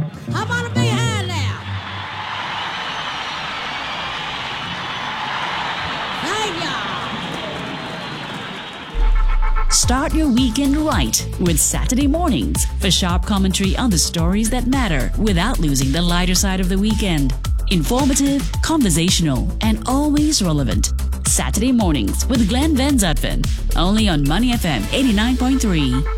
How about a big hand now? Thank y'all. Start your weekend right with Saturday mornings for sharp commentary on the stories that matter without losing the lighter side of the weekend. Informative, conversational, and always relevant. Saturday mornings with Glenn Van Zutphen, only on Money FM 89.3.